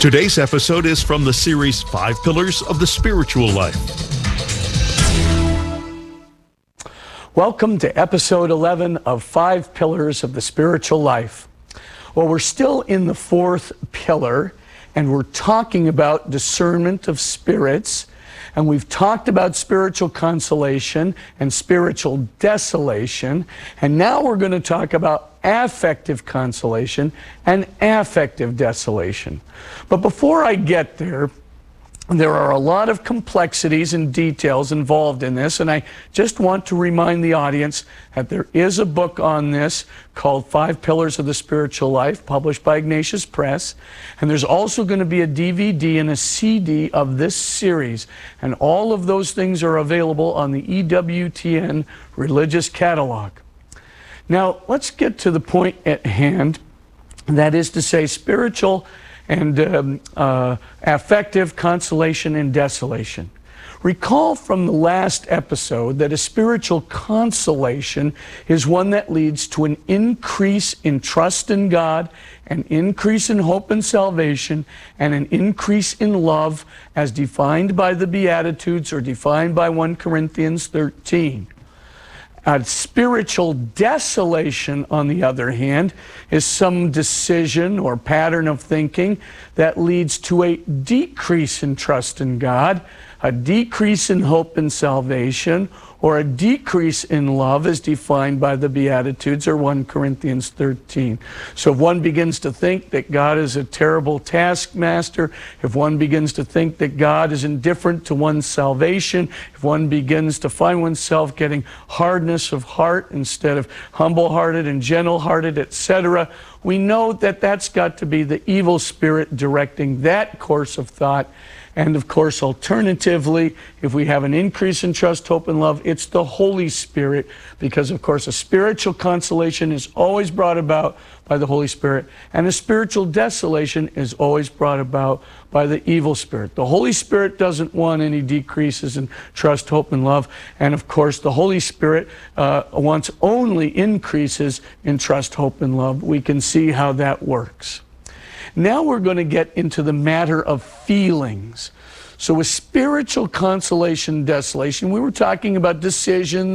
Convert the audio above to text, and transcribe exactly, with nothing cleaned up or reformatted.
Today's episode is from the series Five Pillars of the Spiritual Life. Welcome to episode eleven of Five Pillars of the Spiritual Life. Well, we're still in the fourth pillar, and we're talking about discernment of spirits, and we've talked about spiritual consolation and spiritual desolation, and now we're going to talk about affective consolation and affective desolation. But before I get there, there are a lot of complexities and details involved in this, and I just want to remind the audience that there is a book on this called Five Pillars of the Spiritual Life, published by Ignatius Press, and there's also going to be a D V D and a C D of this series, and all of those things are available on the E W T N Religious Catalog. Now, let's get to the point at hand, that is to say spiritual and um, uh, affective consolation and desolation. Recall from the last episode that a spiritual consolation is one that leads to an increase in trust in God, an increase in hope and salvation, and an increase in love as defined by the Beatitudes or defined by First Corinthians thirteen. Uh, spiritual desolation, on the other hand, is some decision or pattern of thinking that leads to a decrease in trust in God, a decrease in hope and salvation, or a decrease in love as defined by the Beatitudes or First Corinthians thirteen. So if one begins to think that God is a terrible taskmaster, if one begins to think that God is indifferent to one's salvation, if one begins to find oneself getting hardness of heart instead of humble-hearted and gentle-hearted, et cetera, we know that that's got to be the evil spirit directing that course of thought. And of course, alternatively, if we have an increase in trust, hope, and love, it's the Holy Spirit, because of course a spiritual consolation is always brought about by the Holy Spirit, and a spiritual desolation is always brought about by the evil spirit. The Holy Spirit doesn't want any decreases in trust, hope, and love, and of course the Holy Spirit uh, wants only increases in trust, hope, and love. We can see how that works. Now we're going to get into the matter of feelings. So with spiritual consolation, desolation, we were talking about decisions,